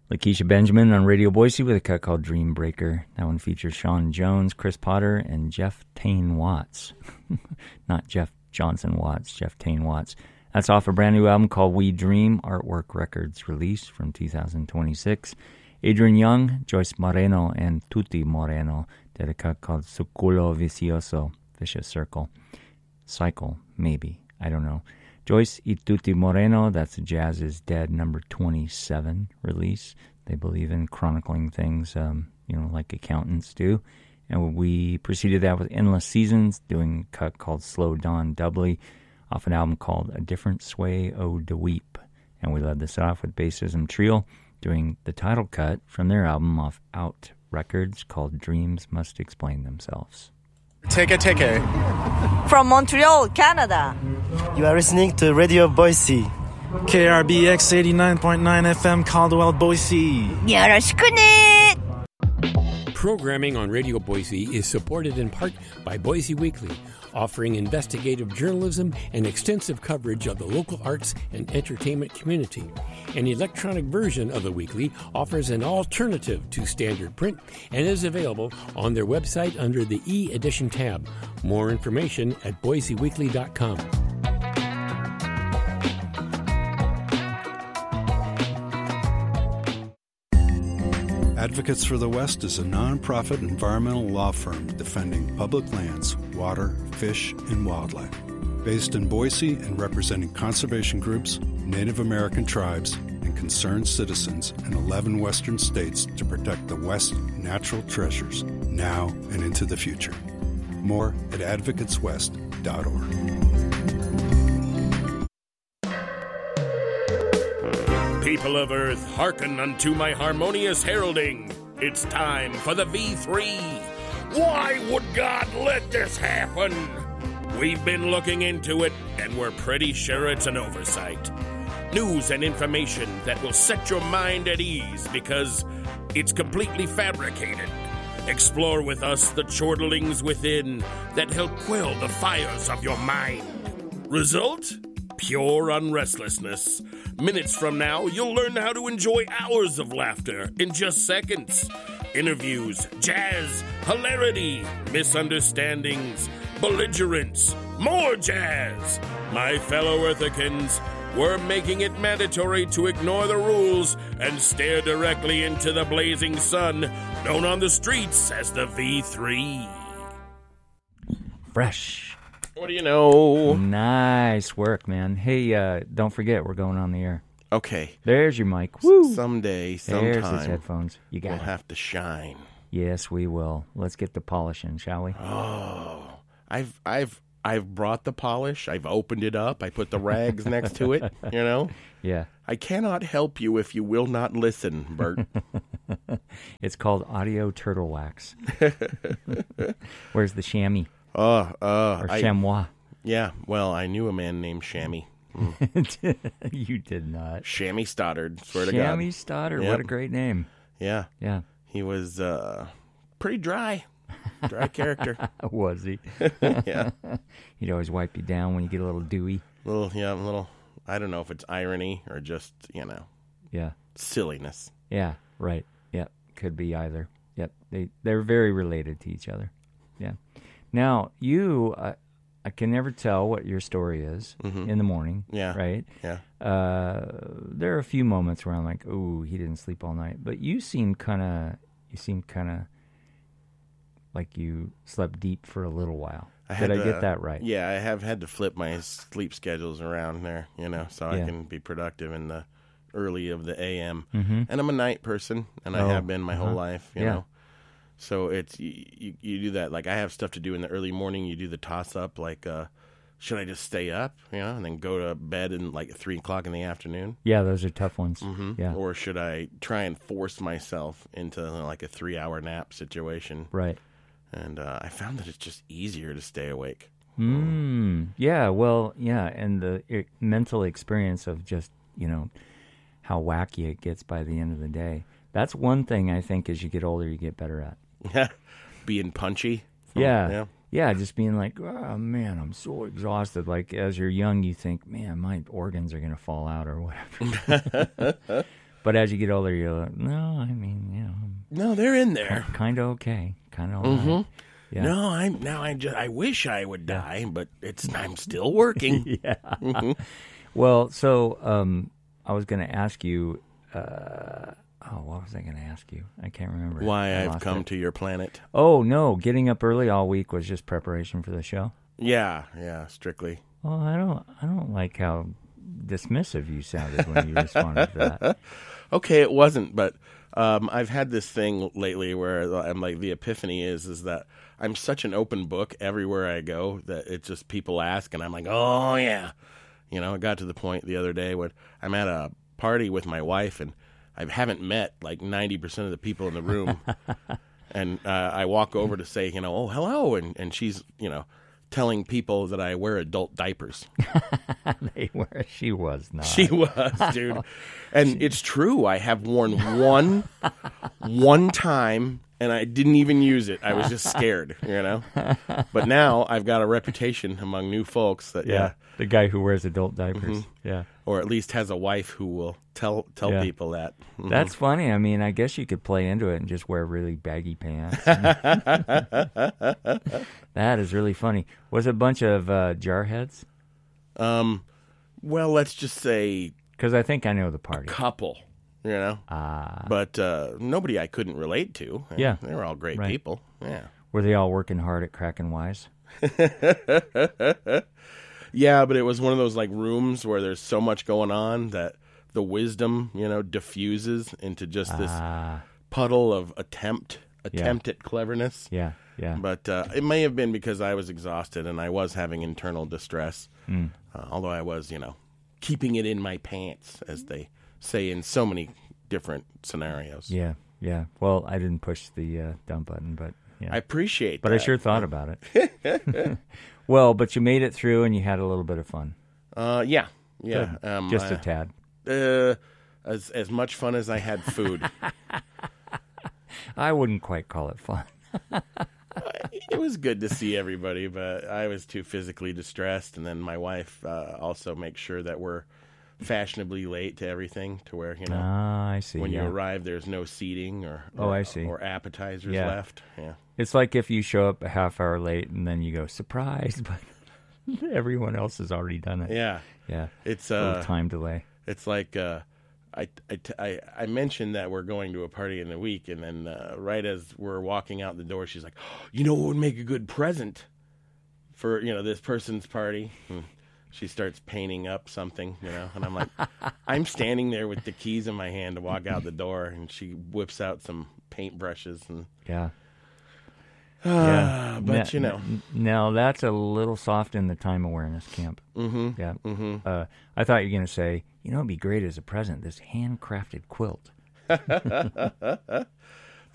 Lakeisha Benjamin on Radio Boise with a cut called Dream Breaker. That one features Sean Jones, Chris Potter, and Jeff Tane Watts. Not Jeff Johnson Watts, Jeff Tane Watts. That's off a brand new album called We Dream, Artwork Records release from 2026. Adrian Young, Joyce Moreno, and Tutti Moreno did a cut called Suculo Vicioso, Vicious Circle. Cycle, maybe. I don't know. Joyce y Tutti Moreno, that's Jazz is Dead number 27 release. They believe in chronicling things, like accountants do. And we preceded that with Endless Seasons, doing a cut called Slow Dawn Doubly, off an album called A Different Sway O De Weep. And we led this off with Bassism Trio, doing the title cut from their album off Out Records called Dreams Must Explain Themselves. Take a ticket. From Montreal, Canada. You are listening to Radio Boise. KRBX 89.9 FM Caldwell, Boise. Yoroshiku. Programming on Radio Boise is supported in part by Boise Weekly, offering investigative journalism and extensive coverage of the local arts and entertainment community. An electronic version of the weekly offers an alternative to standard print and is available on their website under the e-edition tab. More information at boiseweekly.com. Advocates for the West is a nonprofit environmental law firm defending public lands, water, fish, and wildlife. Based in Boise and representing conservation groups, Native American tribes, and concerned citizens in 11 western states to protect the West's natural treasures now and into the future. More at advocateswest.org. People of Earth, hearken unto my harmonious heralding. It's time for the V3. Why would God let this happen? We've been looking into it, and we're pretty sure it's an oversight. News and information that will set your mind at ease because it's completely fabricated. Explore with us the chortlings within that help quell the fires of your mind. Result? Pure unrestlessness. Minutes from now, you'll learn how to enjoy hours of laughter in just seconds. Interviews, jazz, hilarity, misunderstandings, belligerence, more jazz. My fellow Earthicans, we're making it mandatory to ignore the rules and stare directly into the blazing sun, known on the streets as the V3. Fresh. What do you know? Nice work, man. Hey, don't forget, we're going on the air. Okay. There's your mic. Woo! Someday, There's his sometime, headphones. You got we'll it. have to shine. Yes, we will. Let's get the polishing, shall we? Oh, I've brought the polish. I've opened it up. I put the rags next to it. You know. Yeah. I cannot help you if you will not listen, Bert. It's called audio turtle wax. Where's the chamois? Or chamois. Yeah, well, I knew a man named Shammy. You did not. Shammy Stoddard, swear to God. Shammy Stoddard, Yep. what a great name. Yeah. Yeah. He was pretty dry. Dry character. Was he? Yeah. He'd always wipe you down when you get a little dewy. Little, I don't know if it's irony or just, Yeah. silliness. Yeah, right. Yep, could be either. Yep, they're very related to each other. Yeah. Now, you, I can never tell what your story is in the morning. Yeah. Right? Yeah. There are a few moments where I'm like, ooh, he didn't sleep all night. But you seem kind of like you slept deep for a little while. Did I get that right? Yeah, I have had to flip my sleep schedules around there, so I can be productive in the early of the AM. Mm-hmm. And I'm a night person, and I have been my whole life, you know. So it's you do that. Like, I have stuff to do in the early morning. You do the toss-up, like, should I just stay up, and then go to bed in, like, 3 o'clock in the afternoon? Yeah, those are tough ones. Mm-hmm. Yeah. Or should I try and force myself into, like, a 3-hour nap situation? Right. And I found that it's just easier to stay awake. Yeah, well, yeah, and the mental experience of just, how wacky it gets by the end of the day. That's one thing I think as you get older you get better at. Yeah, being punchy. Yeah, just being like, oh, man, I'm so exhausted. Like, as you're young, you think, man, my organs are going to fall out or whatever. But as you get older, you're like, no, I mean, you know. No, they're in there. Kind of okay. Kind of all right. Yeah. No, I wish I would die, but I'm still working. Yeah. Well, so I was going to ask you. What was I going to ask you? I can't remember. Why I've come to your planet? Oh no, getting up early all week was just preparation for the show. Yeah, strictly. Well, I don't like how dismissive you sounded when you responded to that. Okay, it wasn't, but I've had this thing lately where I'm like, the epiphany is that I'm such an open book everywhere I go that it's just people ask, and I'm like, oh yeah. You know, it got to the point the other day when I'm at a party with my wife, and I haven't met like 90% of the people in the room. And I walk over to say, oh, hello. And she's, telling people that I wear adult diapers. She was not. She was, dude. And it's true. I have worn one time, and I didn't even use it. I was just scared, But now I've got a reputation among new folks that, the guy who wears adult diapers. Yeah. Or at least has a wife who will tell people that. Mm-hmm. That's funny. I mean, I guess you could play into it and just wear really baggy pants. That is really funny. Was it a bunch of jarheads? Well, let's just say... Because I think I know the party. A couple, But nobody I couldn't relate to. Yeah. They were all great people. Yeah. Were they all working hard at cracking wise? Yeah, but it was one of those like rooms where there's so much going on that the wisdom, diffuses into just this puddle of attempt at cleverness. Yeah. But it may have been because I was exhausted and I was having internal distress. Although I was, keeping it in my pants, as they say in so many different scenarios. Yeah. Well, I didn't push the dump button, but I appreciate that. But I sure thought about it. Well, but you made it through and you had a little bit of fun. Yeah. Just a tad. As much fun as I had food. I wouldn't quite call it fun. It was good to see everybody, but I was too physically distressed. And then my wife also makes sure that we're fashionably late to everything, to where I see. When you arrive, there's no seating or I see. or appetizers left. Yeah, it's like if you show up a half hour late and then you go surprise, but everyone else has already done it. Yeah. It's a little time delay. It's like I mentioned that we're going to a party in the week, and then right as we're walking out the door, she's like, "What would make a good present for this person's party?" She starts painting up something, and I'm like, I'm standing there with the keys in my hand to walk out the door, and she whips out some paintbrushes and but now that's a little soft in the time awareness camp. Mm-hmm. Yeah. Mm-hmm. I thought you were going to say, it'd be great as a present, this handcrafted quilt.